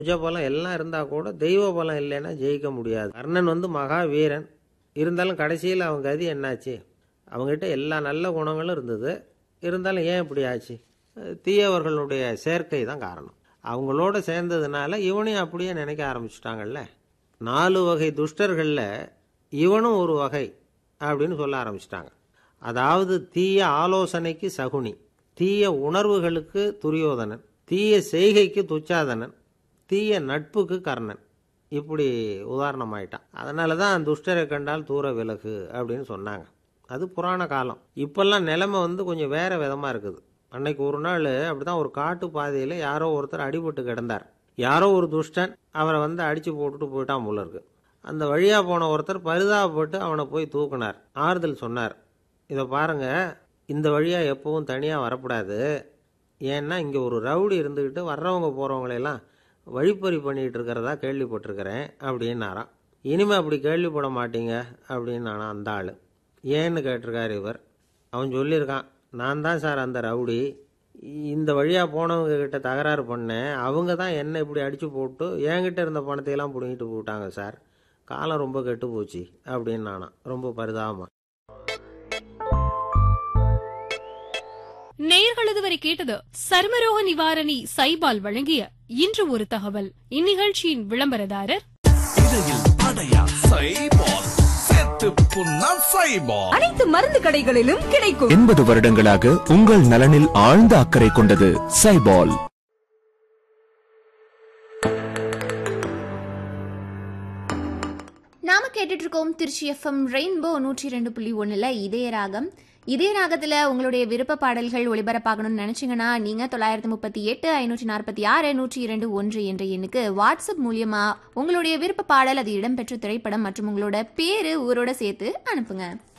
புஜ பலம் எல்லாம் இருந்தால் கூட தெய்வ பலம் இல்லைன்னா ஜெயிக்க முடியாது. கர்ணன் மகா வீரன் இருந்தாலும் கடைசியில் அவங்க கதி என்னாச்சு? அவங்ககிட்ட எல்லா நல்ல குணங்களும் இருந்தது, இருந்தாலும் ஏன் இப்படி ஆச்சு? தீயவர்களுடைய சேர்க்கை தான் காரணம். அவங்களோட சேர்ந்ததுனால இவனையும் அப்படியே நினைக்க ஆரம்பிச்சுட்டாங்கல்ல. 4 வகை துஷ்டர்களில் இவனும் ஒரு வகை அப்படின்னு சொல்ல ஆரம்பிச்சிட்டாங்க. அதாவது தீய ஆலோசனைக்கு சகுனி, தீய உணர்வுகளுக்கு துரியோதனன், தீய செய்கைக்கு துச்சாதனன், தீய நட்புக்கு கர்ணன். இப்படி உதாரணமாயிட்டான். அதனால தான் துஷ்டரை கண்டால் தூர விலகு அப்படின்னு சொன்னாங்க. அது புராண காலம். இப்பெல்லாம் நிலைமை கொஞ்சம் வேற விதமாக இருக்குது. அன்னைக்கு ஒரு நாள் அப்படிதான் ஒரு காட்டு பாதையில் யாரோ ஒருத்தர் அடிபட்டு கிடந்தார். யாரோ ஒரு துஷ்டன் அவரை அடித்து போட்டுட்டு போயிட்டான் போல இருக்கு. அந்த வழியாக போன ஒருத்தர் பரிதாபப்பட்டு அவனை போய் தூக்குனார், ஆறுதல் சொன்னார். இதை பாருங்க, இந்த வழியாக எப்பவும் தனியாக வரக்கூடாது. ஏன்னா இங்கே ஒரு ரவுடி இருந்துக்கிட்டு வர்றவங்க போகிறவங்களெல்லாம் வழிப்பறி பண்ணிகிட்டு இருக்கிறதா கேள்விப்பட்டிருக்கிறேன் அப்படின்னாராம். இனிமேல் அப்படி கேள்விப்பட மாட்டீங்க அப்படின்னு நானா அந்த ஆள். ஏன்னு கேட்டிருக்காரு இவர். அவன் சொல்லியிருக்கான், நான் தான் சார் அந்த ரவுடி. இந்த வழியாக போனவங்க கிட்ட தகராறு பண்ணேன். அவங்க தான் என்னை இப்படி அடித்து போட்டு என்கிட்ட இருந்த பணத்தையெல்லாம் பிடிங்கிட்டு போட்டாங்க சார். காலம் ரொம்ப கெட்டு போச்சு அப்படின்னு நானா ரொம்ப பரிதாபமா. நேயர்கள் இதுவரை கேட்டது சர்மரோக நிவாரணி சைபால் வழங்கிய இன்று ஒரு தகவல். இந்நிகழ்ச்சியின் விளம்பரதாரர் அனைத்து மருந்து கடைகளிலும் கிடைக்கும். 80 வருடங்களாக உங்கள் நலனில் ஆழ்ந்த அக்கறை கொண்டது சைபால். நாம கேட்டுட்டு இருக்கோம் திருச்சி எஃப்எம் ரெயின்போ 102.1 இதய ராகம். இதே ராகத்துல உங்களுடைய விருப்ப பாடல்கள் ஒளிபரப்பாகணும்னு நினைச்சீங்கன்னா நீங்க 938 546 102.1 என்ற எண்ணுக்கு வாட்ஸ்அப் மூலியமா உங்களுடைய விருப்ப பாடல், அது இடம்பெற்ற திரைப்படம் மற்றும் உங்களோட பேரு ஊரோட சேர்த்து அனுப்புங்க.